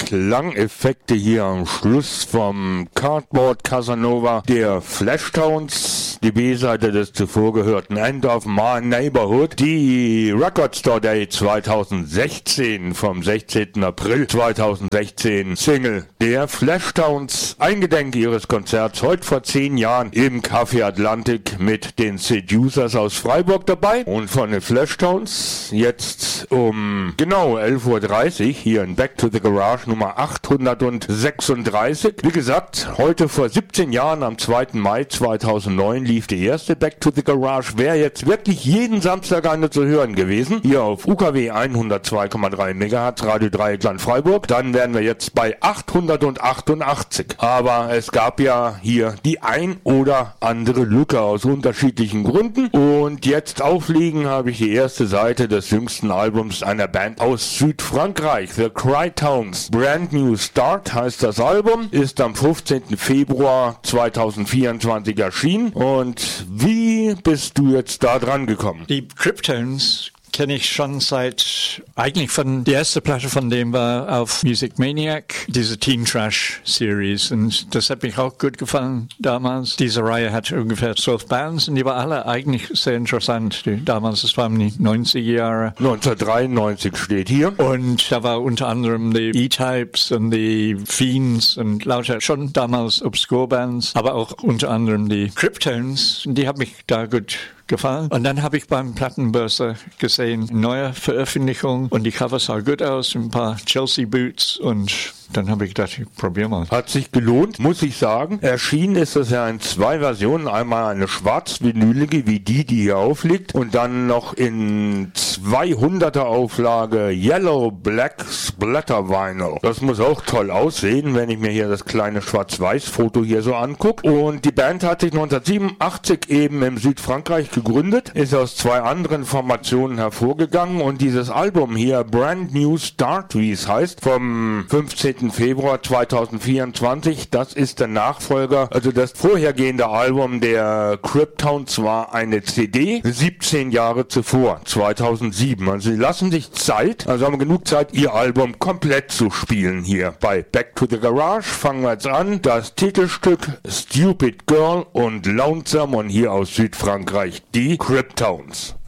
Klangeffekte hier am Schluss vom Cardboard Casanova der Flashtones, die B-Seite des zuvor gehörten End of My Neighborhood, die Record Store Day 2016 vom 16. April 2016 Single der Flashtones, eingedenk ihres Konzerts heute vor 10 Jahren im Café Atlantik mit den Seducers aus Freiburg dabei und von den Flashtones jetzt um genau 11:30 Uhr hier in Back to the Garage Nummer 836. Wie gesagt, heute vor 17 Jahren am 2. Mai 2009 lief die erste Back to the Garage. Wäre jetzt wirklich jeden Samstag eine zu hören gewesen. Hier auf UKW 102,3 MHz, Radio Dreieckland Freiburg. Dann wären wir jetzt bei 888. Aber es gab ja hier die ein oder andere Lücke aus unterschiedlichen Gründen. Und jetzt aufliegen habe ich die erste Seite des jüngsten Albums einer Band aus Südfrankreich, The Crytones. Brand New Start heißt das Album, ist am 15. Februar 2024 erschienen. Und wie bist du jetzt da dran gekommen? Die Cryptones kenne ich schon eigentlich von der ersten Platte von dem war auf Music Maniac, diese Teen Trash Series, und das hat mich auch gut gefallen damals. Diese Reihe hatte ungefähr 12 Bands und die waren alle eigentlich sehr interessant. Damals, das waren die 90er Jahre. 1993 steht hier. Und da war unter anderem die E-Types und die Fiends und lauter schon damals Obscure Bands, aber auch unter anderem die Cryptones, die haben mich da gut gefallen. Und dann habe ich beim Plattenbörse gesehen, neue Veröffentlichung und die Cover sah gut aus, ein paar Chelsea Boots und dann habe ich gedacht, ich probiere mal. Hat sich gelohnt, muss ich sagen. Erschienen ist das ja in 2 Versionen. Einmal eine schwarz-vinylige, wie die hier aufliegt, und dann noch in 200er Auflage Yellow Black Splatter Vinyl. Das muss auch toll aussehen, wenn ich mir hier das kleine Schwarz-Weiß-Foto hier so angucke. Und die Band hat sich 1987 eben im Südfrankreich gegründet, ist aus 2 anderen Formationen hervorgegangen und dieses Album hier, Brand New Start, wie es heißt, vom 15. Februar 2024, das ist der Nachfolger, also das vorhergehende Album der Cryptones war eine CD, 17 Jahre zuvor, 2007. Also sie lassen sich Zeit, also haben genug Zeit, ihr Album komplett zu spielen hier bei Back to the Garage. Fangen wir jetzt an, das Titelstück Stupid Girl und Lonesome und hier aus Südfrankreich die Cryptones.